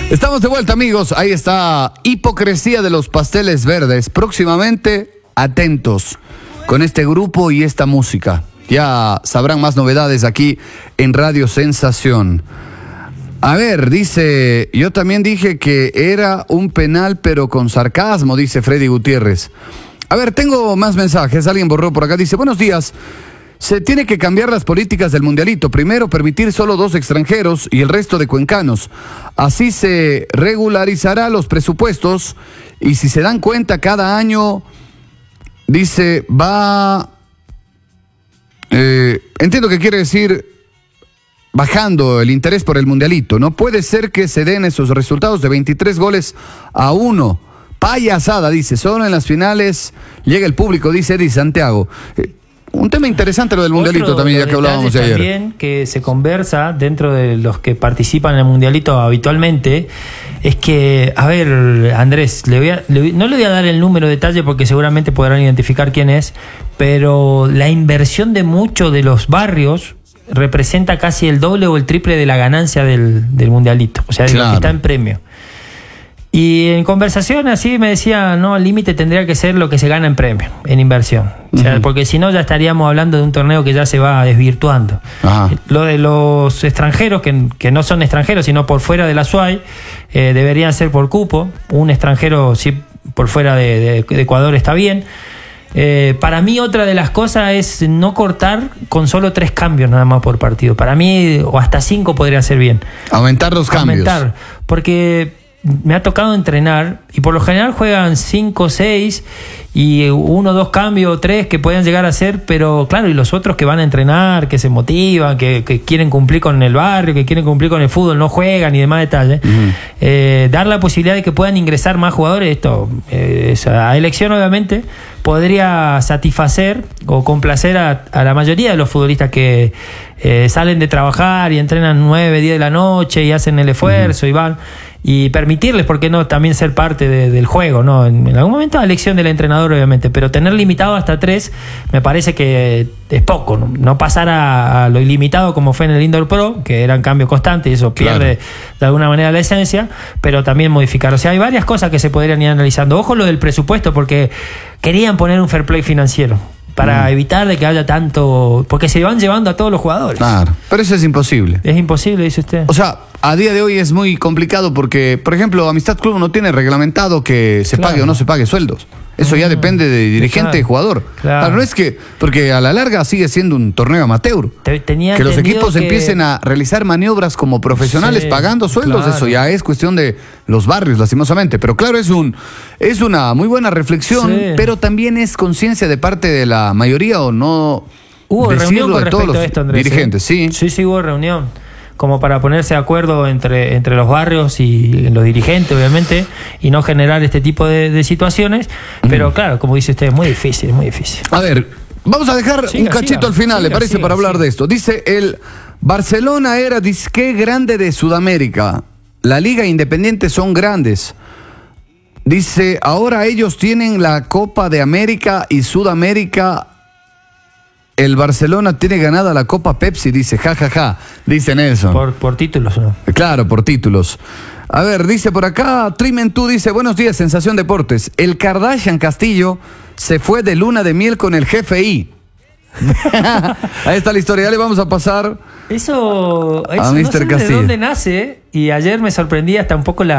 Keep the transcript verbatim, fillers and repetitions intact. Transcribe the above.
Estamos de vuelta, amigos. Ahí está Hipocresía de los Pasteles Verdes. Próximamente, atentos con este grupo y esta música. Ya sabrán más novedades aquí en Radio Sensación. A ver, dice, yo también dije que era un penal, pero con sarcasmo, dice Freddy Gutiérrez. A ver, tengo más mensajes. Alguien borró por acá. Dice, buenos días. Se tiene que cambiar las políticas del mundialito. Primero, permitir solo dos extranjeros y el resto de cuencanos. Así se regularizará los presupuestos y si se dan cuenta cada año, dice, va... Eh, entiendo que quiere decir bajando el interés por el mundialito. No puede ser que se den esos resultados de veintitrés goles a uno. Payasada, dice, solo en las finales llega el público, dice Eddie Santiago. Eh, Un tema interesante lo del mundialito. Otro también, ya que hablábamos de ayer. También que se conversa dentro de los que participan en el mundialito habitualmente es que, a ver, Andrés, le voy a, le, no le voy a dar el número de detalle porque seguramente podrán identificar quién es, pero la inversión de muchos de los barrios representa casi el doble o el triple de la ganancia del, del mundialito, o sea, de claro, lo que está en premio. Y en conversación así me decía, no, el límite tendría que ser lo que se gana en premio, en inversión. O sea, uh-huh. porque si no ya estaríamos hablando de un torneo que ya se va desvirtuando. Ajá. Lo de los extranjeros, que, que no son extranjeros, sino por fuera de la S U A Y, eh, deberían ser por cupo. Un extranjero, sí, por fuera de, de, de Ecuador está bien. Eh, para mí otra de las cosas es no cortar con solo tres cambios nada más por partido. Para mí, o hasta cinco podría ser bien. Aumentar los cambios. Aumentar, porque... me ha tocado entrenar y por lo general juegan cinco, seis y uno, dos cambios, tres que pueden llegar a ser, pero claro, y los otros que van a entrenar, que se motivan, que, que quieren cumplir con el barrio, que quieren cumplir con el fútbol, no juegan y demás detalles. Uh-huh. Eh, dar la posibilidad de que puedan ingresar más jugadores, esto eh, a elección obviamente, podría satisfacer o complacer a, a la mayoría de los futbolistas que eh, salen de trabajar y entrenan nueve, diez de la noche y hacen el esfuerzo uh-huh. y van... y permitirles, ¿por qué no?, también ser parte de, del juego, ¿no? En, en algún momento a elección del entrenador, obviamente, pero tener limitado hasta tres me parece que es poco, no, no pasar a, a lo ilimitado como fue en el Indoor Pro, que eran cambios constantes y eso pierde claro. de alguna manera la esencia, pero también modificar. O sea, hay varias cosas que se podrían ir analizando. Ojo lo del presupuesto, porque querían poner un fair play financiero para mm. evitar de que haya tanto... porque se van llevando a todos los jugadores. Claro, pero eso es imposible. Es imposible, dice usted. O sea, a día de hoy es muy complicado porque, por ejemplo, Amistad Club no tiene reglamentado que se claro. pague o no se pague sueldos. Eso ya depende de dirigente y jugador. Claro. Claro, no es que... porque a la larga sigue siendo un torneo amateur. Te, tenía que los equipos que... empiecen a realizar maniobras como profesionales sí, pagando sueldos, claro. eso ya es cuestión de los barrios, lastimosamente. Pero claro, es un es una muy buena reflexión, sí. pero también es conciencia de parte de la mayoría o no... Hubo reunión con respecto a esto, Andrés. Dirigentes, ¿sí? Sí, sí, hubo reunión. Como para ponerse de acuerdo entre, entre los barrios y los dirigentes, obviamente, y no generar este tipo de, de situaciones. Pero claro, como dice usted, es muy difícil, es muy difícil. A ver, vamos a dejar siga, un cachito siga, al final, siga, ¿le parece? Siga, para siga. hablar de esto. Dice, el Barcelona era disque grande de Sudamérica. La Liga Independiente son grandes. Dice, ahora ellos tienen la Copa de América y Sudamérica. El Barcelona tiene ganada la Copa Pepsi, dice, jajaja, ja, ja, dice Nelson. Por, por títulos, ¿no? Claro, por títulos. A ver, dice por acá, Trimentú dice, buenos días, Sensación Deportes. El Kardashian Castillo se fue de luna de miel con el jefe I. Ahí está la historia, ya le vamos a pasar eso, eso a no mister sé Castillo. de dónde nace, y ayer me sorprendía hasta un poco la